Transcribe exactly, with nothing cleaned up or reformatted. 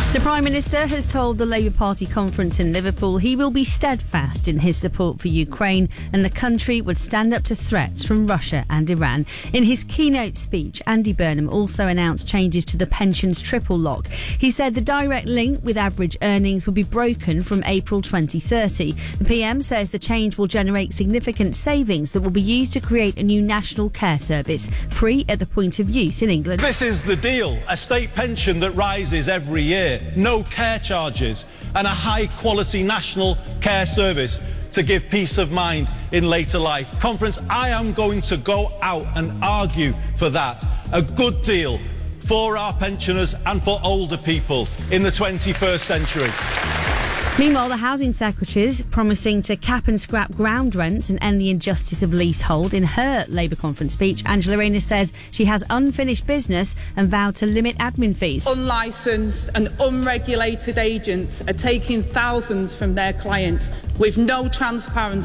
The Prime Minister has told the Labour Party conference in Liverpool he will be steadfast in his support for Ukraine and the country would stand up to threats from Russia and Iran. In his keynote speech, Andy Burnham also announced changes to the pensions triple lock. He said the direct link with average earnings will be broken from April twenty thirty. The P M says the change will generate significant savings that will be used to create a new national care service, free at the point of use in England. This is the deal. A state pension that rises every year. No care charges and a high-quality national care service to give peace of mind in later life. Conference, I am going to go out and argue for that. A good deal for our pensioners and for older people in the twenty-first century. Meanwhile, the Housing Secretary is promising to cap and scrap ground rents and end the injustice of leasehold. In her Labour conference speech, Angela Rayner says she has unfinished business and vowed to limit admin fees. Unlicensed and unregulated agents are taking thousands from their clients with no transparency